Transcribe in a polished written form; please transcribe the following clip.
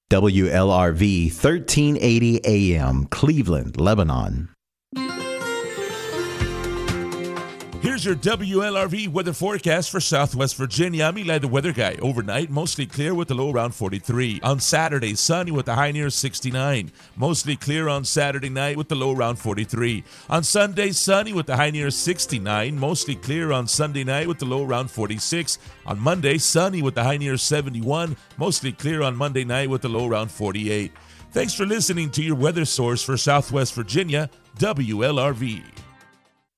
WLRV 1380 AM, Cleveland, Lebanon. Here's your WLRV weather forecast for Southwest Virginia. I'm Eli, the weather guy. Overnight, mostly clear with a low around 43. On Saturday, sunny with a high near 69. Mostly clear on Saturday night with the low around 43. On Sunday, sunny with the high near 69. Mostly clear on Sunday night with the low around 46. On Monday, sunny with the high near 71. Mostly clear on Monday night with the low around 48. Thanks for listening to your weather source for Southwest Virginia, WLRV.